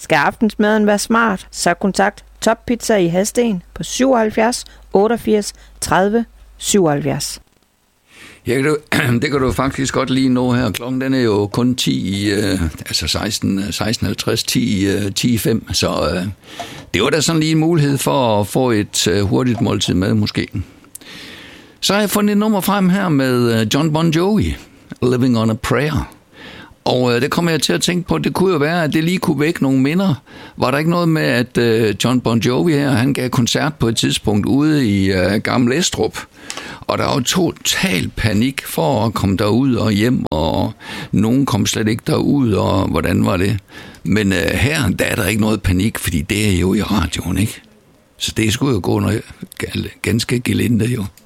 Skal aftensmaden være smart, så kontakt Top Pizza i Hadsten på 77 88 30 77. Ja, det kan du faktisk godt lige nå her. Klokken den er jo kun 10:50, så det var da sådan lige en mulighed for at få et hurtigt måltid med måske. Så har jeg fundet et nummer frem her med John Bon Jovi, Living on a Prayer. Og det kommer jeg til at tænke på, det kunne jo være, at det lige kunne vække nogle minder. Var der ikke noget med, at John Bon Jovi her, han gav koncert på et tidspunkt ude i Gammel Estrup, og der var jo total panik for at komme derud og hjem, og nogen kom slet ikke derud, og hvordan var det? Men her, der er der ikke noget panik, fordi det er jo i radioen, ikke? Så det skulle jo gå noget ganske gelinde jo.